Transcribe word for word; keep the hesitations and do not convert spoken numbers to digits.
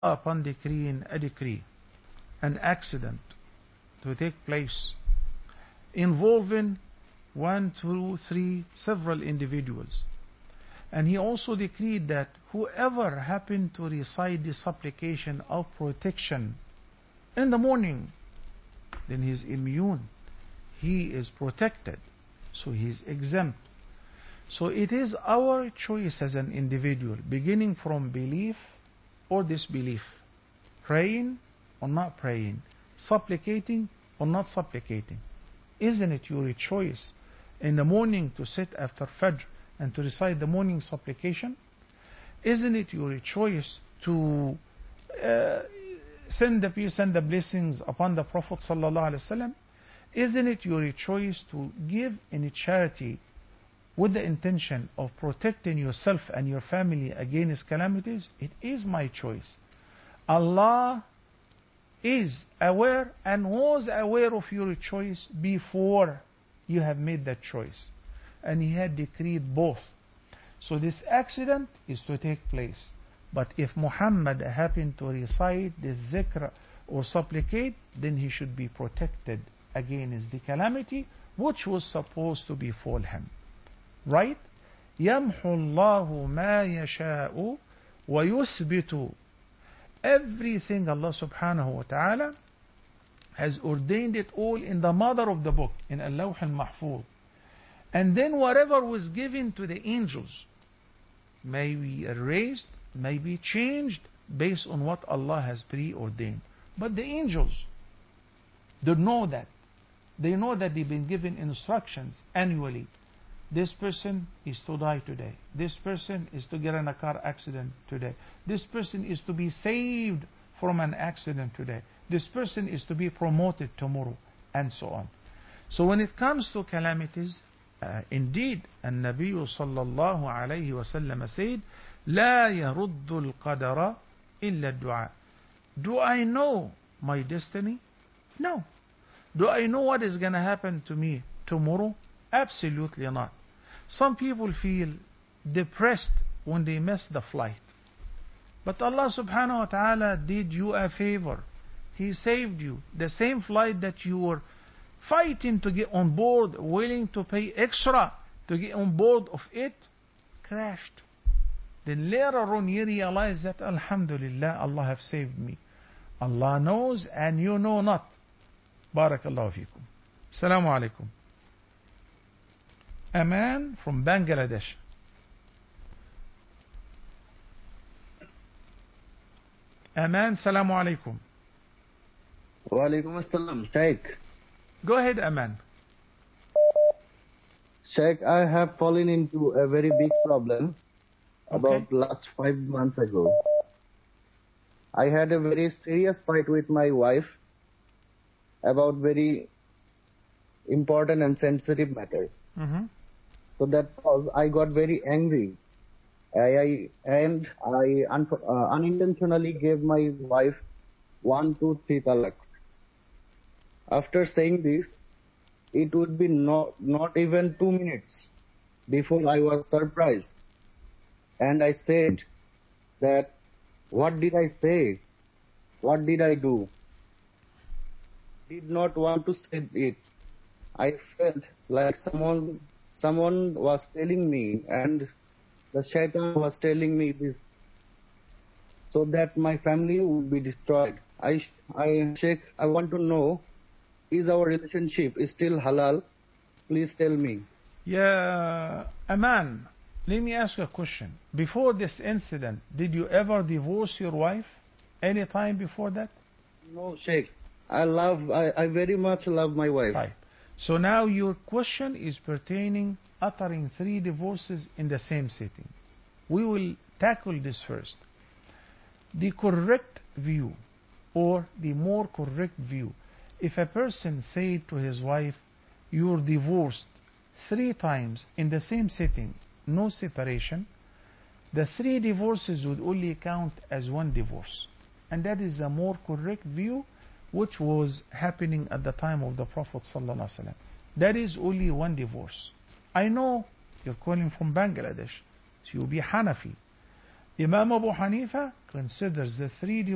upon decreeing a decree, an accident to take place involving one, two, three, several individuals. And he also decreed that whoever happened to recite the supplication of protection in the morning, then he is immune. He is protected. So he is exempt. So it is our choice as an individual, beginning from belief or disbelief, praying or not praying, supplicating or not supplicating. Isn't it your choice in the morning to sit after Fajr and to recite the morning supplication? Isn't it your choice to uh, send the peace and the blessings upon the Prophet sallallahu alaihi wasallam? Isn't it your choice to give in charity with the intention of protecting yourself and your family against calamities? It is my choice. Allah is aware and was aware of your choice before you have made that choice. And He had decreed both. So this accident is to take place. But if Muhammad happened to recite the zikr or supplicate, then he should be protected against the calamity which was supposed to befall him. Right? يَمْحُ اللَّهُ مَا يَشَاءُ وَيُثْبِتُ. Everything Allah subhanahu wa ta'ala has ordained it all in the mother of the book, in Al-Lawh al-Mahfuz. And then whatever was given to the angels may be erased, may be changed based on what Allah has preordained. But the angels, they know that. They know that they've been given instructions annually. This person is to die today. This person is to get in a car accident today. This person is to be saved from an accident today. This person is to be promoted tomorrow, and so on. So when it comes to calamities, uh, indeed, An-Nabi sallallahu alayhi wa sallam said, لا يرد القدر إلا الدعاء. Do I know my destiny? No. Do I know what is going to happen to me tomorrow? Absolutely not. Some people feel depressed when they miss the flight. But Allah subhanahu wa ta'ala did you a favor. He saved you. The same flight that you were fighting to get on board, willing to pay extra to get on board of it, crashed. Then later on you realize that Alhamdulillah, Allah have saved me. Allah knows and you know not. Barakallahu feekum. Assalamu alaikum. Aman from Bangladesh. Aman, salamu alaikum. Wa alaikum assalam, Sheikh. Go ahead, Aman. Sheikh, I have fallen into a very big problem about Okay. last five months ago. I had a very serious fight with my wife about very important and sensitive matter. Mm-hmm. So that was, I got very angry. I, I and I un, uh, unintentionally gave my wife one, two, three talaks. After saying this, it would be not, not even two minutes before I was surprised. And I said that, what did I say? What did I do? Did not want to say it. I felt like someone someone was telling me, and the shaitan was telling me this, so that my family would be destroyed. I, I, Sheikh, I want to know, is our relationship still halal? Please tell me. Yeah, Aman, let me ask you a question. Before this incident, did you ever divorce your wife? Any time before that? No, Sheikh. I love, I, I very much love my wife. Right. So now your question is pertaining uttering three divorces in the same sitting. We will tackle this first. The correct view, or the more correct view, if a person said to his wife, you're divorced three times in the same sitting, no separation, the three divorces would only count as one divorce. And that is a more correct view, which was happening at the time of the Prophet ﷺ. That is only one divorce. I know you're calling from Bangladesh, so you'll be Hanafi. Imam Abu Hanifa considers the three divorces